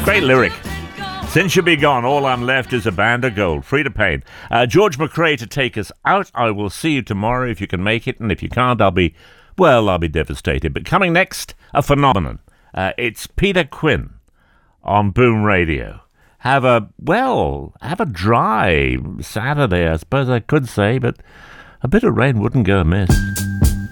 Great lyric. Since you be gone, all I'm left is a band of gold, free to paint. George McRae to take us out. I will see you tomorrow if you can make it, and if you can't, I'll be devastated. But coming next, a phenomenon. It's Peter Quinn on Boom Radio. Have a dry Saturday, I suppose I could say, but a bit of rain wouldn't go amiss.